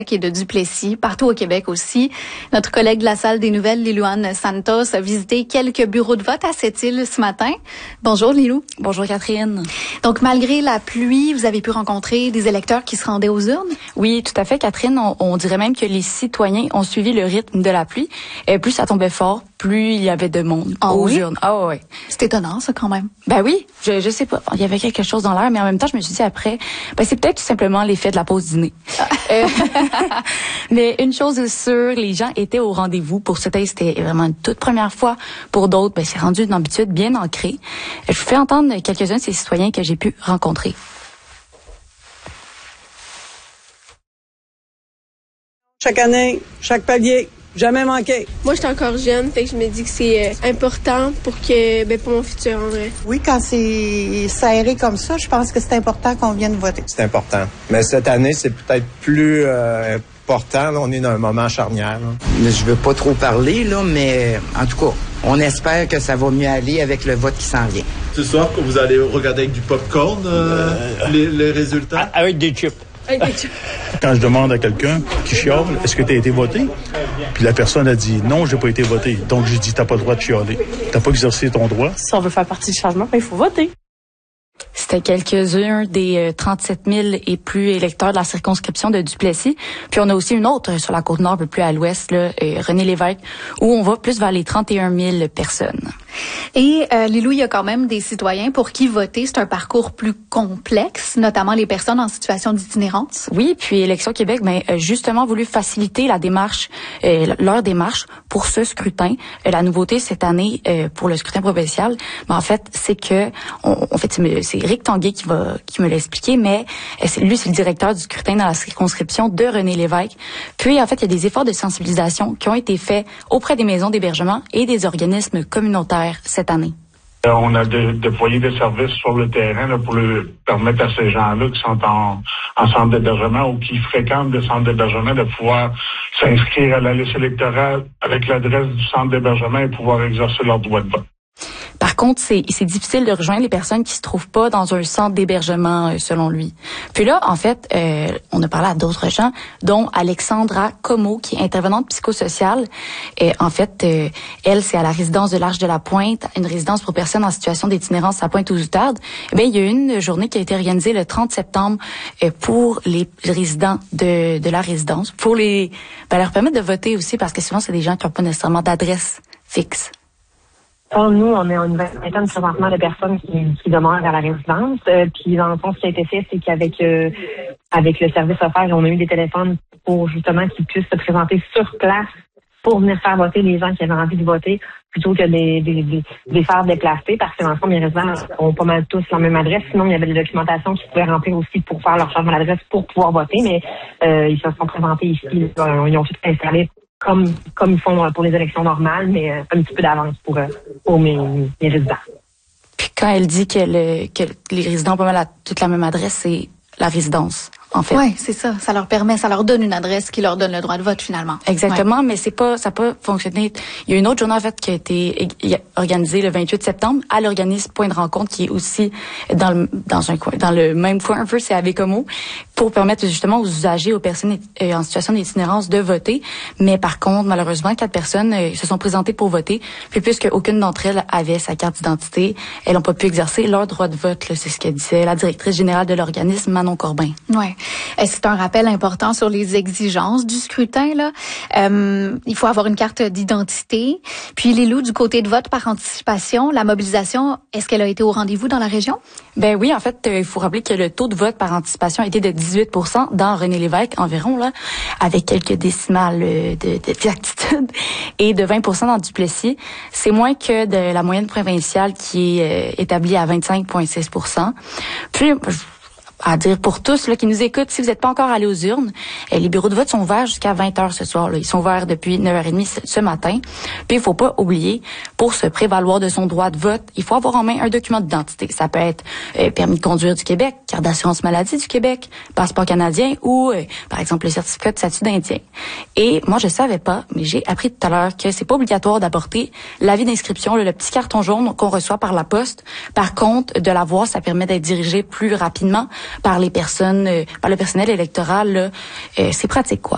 et de Duplessis, partout au Québec aussi. Notre collègue de la salle des nouvelles, Lilouane Santos, a visité quelques bureaux de vote à Sept-Îles ce matin. Bonjour Lilou. Bonjour Catherine. Donc malgré la pluie, vous avez pu rencontrer des électeurs qui se rendaient aux urnes? Oui, tout à fait Catherine. On dirait même que les citoyens ont suivi le rythme de la pluie. Et plus ça tombait fort, plus il y avait de monde aux urnes. Ah oui. C'est étonnant ça quand même. Ben oui, je sais pas. Il y avait quelque chose dans l'air, mais en même temps, je me suis dit après, c'est peut-être tout simplement l'effet de la pause dîner. Mais une chose est sûre, les gens étaient au rendez-vous. Pour certains, c'était vraiment une toute première fois. Pour d'autres, c'est rendu une habitude bien ancrée. Je vous fais entendre quelques-uns de ces citoyens que j'ai pu rencontrer. Chaque année, chaque palier, jamais manqué. Moi, je suis encore jeune, fait que je me dis que c'est important pour mon futur, en vrai. Oui, quand c'est serré comme ça, je pense que c'est important qu'on vienne voter. C'est important. Mais cette année, c'est peut-être plus important. Là, on est dans un moment charnière. Là. Mais je veux pas trop parler, là, mais en tout cas, on espère que ça va mieux aller avec le vote qui s'en vient. Ce soir, que vous allez regarder avec du popcorn les résultats? Avec des chips. Quand je demande à quelqu'un qui chiale, est-ce que tu as été voté? Puis la personne a dit non, j'ai pas été voté. Donc j'ai dit t'as pas le droit de chialer. T'as pas exercé ton droit. Si on veut faire partie du changement, il faut voter. C'était quelques-uns des 37 000 et plus électeurs de la circonscription de Duplessis. Puis on a aussi une autre sur la Côte-Nord, un peu plus à l'ouest, là, René Lévesque, où on va plus vers les 31 000 personnes. Et Lilou, il y a quand même des citoyens pour qui voter, c'est un parcours plus complexe, notamment les personnes en situation d'itinérance. Oui, puis Élections Québec, justement voulu faciliter la démarche, leur démarche pour ce scrutin. La nouveauté cette année pour le scrutin provincial, en fait, c'est que c'est Éric Tanguay qui me l'a expliqué, mais lui c'est le directeur du scrutin dans la circonscription de René Lévesque. Puis en fait, il y a des efforts de sensibilisation qui ont été faits auprès des maisons d'hébergement et des organismes communautaires cette année. On a déployé des services sur le terrain là, pour permettre à ces gens-là qui sont en centre d'hébergement ou qui fréquentent des centres d'hébergement de pouvoir s'inscrire à la liste électorale avec l'adresse du centre d'hébergement et pouvoir exercer leur droit de vote. Par contre, c'est difficile de rejoindre les personnes qui se trouvent pas dans un centre d'hébergement, selon lui. Puis là, en fait, on a parlé à d'autres gens, dont Alexandra Como, qui est intervenante psychosociale. Et en fait, elle, c'est à la résidence de l'Arche de la Pointe, une résidence pour personnes en situation d'itinérance à Pointe-aux-Outardes. Il y a eu une journée qui a été organisée le 30 septembre pour les résidents de la résidence, pour leur permettre de voter aussi, parce que souvent, c'est des gens qui n'ont pas nécessairement d'adresse fixe. Nous, on est une vingtaine présentement de personnes qui demeurent à la résidence. Puis dans le fond, ce qui a été fait, c'est qu'avec le service offert, on a eu des téléphones pour justement qu'ils puissent se présenter sur place pour venir faire voter les gens qui avaient envie de voter plutôt que de les faire déplacer, parce que dans le fond, les résidents ont pas mal tous la même adresse. Sinon, il y avait des documentations qu'ils pouvaient remplir aussi pour faire leur changement d'adresse pour pouvoir voter, mais ils se sont présentés ici. Ils ont tout installé comme ils font pour les élections normales, mais un petit peu d'avance pour mes résidents. Puis quand elle dit que les résidents ont pas mal toute la même adresse, c'est la résidence, en fait. Oui, c'est ça. Ça leur donne une adresse qui leur donne le droit de vote, finalement. Exactement, ouais. Mais ça n'a pas fonctionné. Il y a une autre journée, en fait, qui a été organisée le 28 septembre à l'organisme Point de rencontre, qui est aussi dans le même coin, un peu, c'est à Bécomo, pour permettre justement aux usagers, aux personnes en situation d'itinérance de voter. Mais par contre, malheureusement, 4 personnes se sont présentées pour voter. Puis puisque aucune d'entre elles avait sa carte d'identité, elles n'ont pas pu exercer leur droit de vote. Là, c'est ce que disait la directrice générale de l'organisme, Manon Corbin. Ouais. C'est un rappel important sur les exigences du scrutin, là. Il faut avoir une carte d'identité. Puis Lilou, du côté de vote par anticipation, la mobilisation, est-ce qu'elle a été au rendez-vous dans la région? Ben oui, en fait, il faut rappeler que le taux de vote par anticipation a été de 18% dans René Lévesque environ, là, avec quelques décimales d'exactitude, et de 20% dans Duplessis. C'est moins que de la moyenne provinciale qui est établie à 25,6%. Puis, à dire pour tous là, qui nous écoutent, si vous n'êtes pas encore allés aux urnes, les bureaux de vote sont ouverts jusqu'à 20h ce soir. Là. Ils sont ouverts depuis 9h30 ce matin. Puis il faut pas oublier, pour se prévaloir de son droit de vote, il faut avoir en main un document d'identité. Ça peut être permis de conduire du Québec, carte d'assurance maladie du Québec, passeport canadien ou, par exemple, le certificat de statut d'Indien. Et moi, je savais pas, mais j'ai appris tout à l'heure que c'est pas obligatoire d'apporter l'avis d'inscription, le petit carton jaune qu'on reçoit par la poste. Par contre, de l'avoir, ça permet d'être dirigé plus rapidement par les personnes, par le personnel électoral, là, c'est pratique, quoi.